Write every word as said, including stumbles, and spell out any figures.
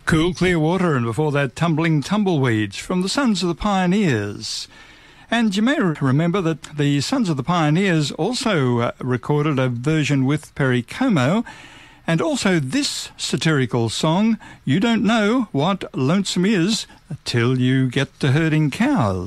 Cool Clear Water, and before that Tumbling Tumbleweeds from the Sons of the Pioneers. And you may remember that the Sons of the Pioneers also uh, recorded a version with Perry Como, and also this satirical song, You Don't Know What Lonesome Is Till You Get to Herding Cows.